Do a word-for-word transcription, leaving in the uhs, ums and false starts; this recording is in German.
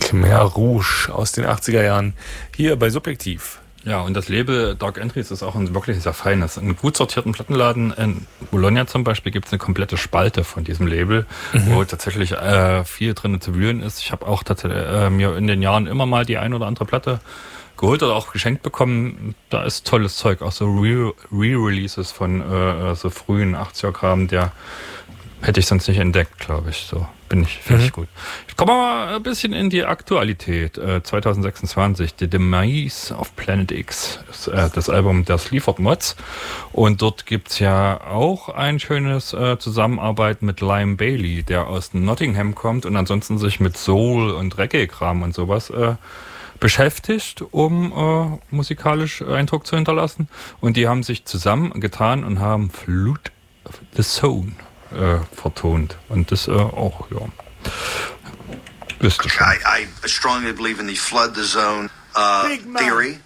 Khmer Rouge aus den achtziger Jahren hier bei Subjektiv. Ja, und das Label Dark Entries ist auch ein wirklich sehr feines. In einem gut sortierten Plattenladen in Bologna zum Beispiel gibt es eine komplette Spalte von diesem Label, mhm. wo tatsächlich äh, viel drin zu wühlen ist. Ich habe auch tatsächlich äh, mir in den Jahren immer mal die ein oder andere Platte geholt oder auch geschenkt bekommen. Da ist tolles Zeug, auch so Re- Re-Releases von äh, so frühen achtziger-Kram, der hätte ich sonst nicht entdeckt, glaube ich. So bin ich, finde ich mhm. gut. Ich komme mal ein bisschen in die Aktualität. Äh, zwanzig sechsundzwanzig, The Demise of Planet X, ist, äh, das Album der Sleaford Mods. Und dort gibt's ja auch ein schönes äh, Zusammenarbeit mit Liam Bailey, der aus Nottingham kommt und ansonsten sich mit Soul und Reggae-Kram und sowas äh, beschäftigt, um äh, musikalisch Eindruck zu hinterlassen. Und die haben sich zusammengetan und haben Flute of the Zone Äh, vertont. Und das äh, auch, ja. Wüsste schon. I, I strongly believe in the flood the zone uh, theory.